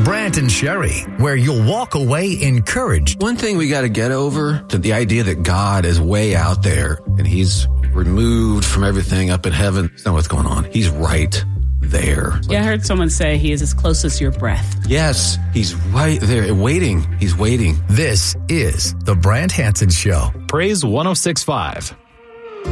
Brant and Sherry, where you'll walk away encouraged. One thing we got to get over to the idea that God is way out there and he's removed from everything up in heaven. That's not what's going on. He's right there. Yeah, I heard someone say he is as close as your breath. Yes, he's right there, waiting. He's waiting. This is the Brant Hansen Show. Praise 106.5.